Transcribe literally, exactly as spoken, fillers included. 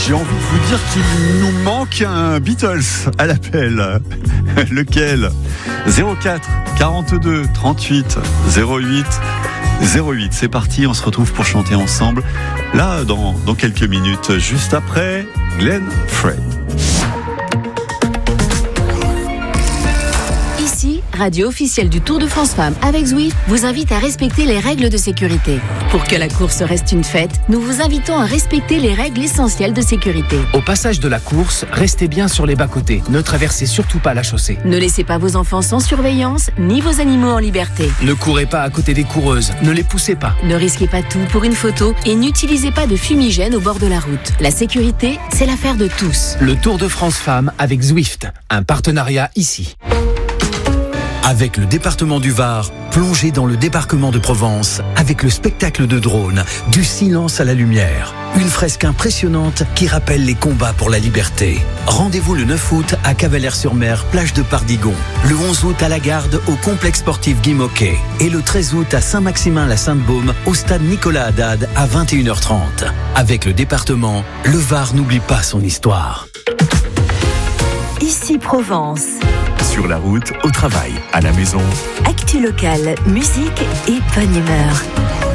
J'ai envie de vous dire qu'il nous manque un Beatles à l'appel. Lequel ? zéro quatre quarante-deux trente-huit zéro huit zéro huit. C'est parti, on se retrouve pour chanter ensemble. Là, dans, dans quelques minutes, juste après Glenn Frey. Ici, radio officielle du Tour de France Femmes avec Zwift vous invite à respecter les règles de sécurité. Pour que la course reste une fête, nous vous invitons à respecter les règles essentielles de sécurité. Au passage de la course, restez bien sur les bas-côtés. Ne traversez surtout pas la chaussée. Ne laissez pas vos enfants sans surveillance, ni vos animaux en liberté. Ne courez pas à côté des coureuses. Ne les poussez pas. Ne risquez pas tout pour une photo et n'utilisez pas de fumigène au bord de la route. La sécurité, c'est l'affaire de tous. Le Tour de France Femmes avec Zwift. Un partenariat ici. Avec le département du Var, plongez dans le débarquement de Provence avec le spectacle de drone Du silence à la lumière. Une fresque impressionnante qui rappelle les combats pour la liberté. Rendez-vous le neuf août à Cavalère-sur-Mer, plage de Pardigon. Le onze août à la Garde, au complexe sportif Guy Moquet. Et le treize août à Saint-Maximin-la-Sainte-Baume, au stade Nicolas Haddad à vingt et une heures trente. Avec le département, le Var n'oublie pas son histoire. Ici Provence. Sur la route, au travail, à la maison. Actu locale, musique et bonne humeur.